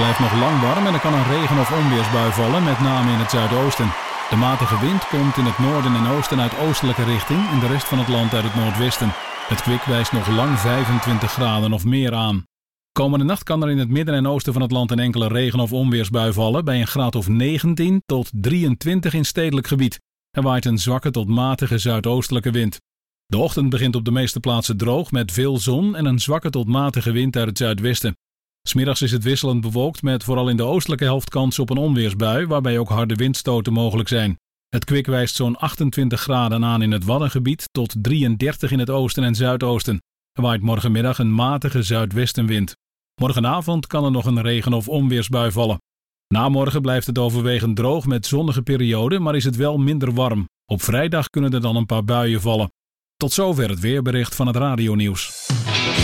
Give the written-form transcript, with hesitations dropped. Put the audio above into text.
blijft nog lang warm en er kan een regen- of onweersbui vallen, met name in het zuidoosten. De matige wind komt in het noorden en oosten uit oostelijke richting en de rest van het land uit het noordwesten. Het kwik wijst nog lang 25 graden of meer aan. Komende nacht kan er in het midden en oosten van het land een enkele regen- of onweersbui vallen bij een graad of 19 tot 23 in stedelijk gebied. Er waait een zwakke tot matige zuidoostelijke wind. De ochtend begint op de meeste plaatsen droog met veel zon en een zwakke tot matige wind uit het zuidwesten. 'S Middags is het wisselend bewolkt met vooral in de oostelijke helft kans op een onweersbui, waarbij ook harde windstoten mogelijk zijn. Het kwik wijst zo'n 28 graden aan in het Waddengebied tot 33 in het oosten en zuidoosten. Er waait morgenmiddag een matige zuidwestenwind. Morgenavond kan er nog een regen- of onweersbui vallen. Na morgen blijft het overwegend droog met zonnige perioden, maar is het wel minder warm. Op vrijdag kunnen er dan een paar buien vallen. Tot zover het weerbericht van het radionieuws.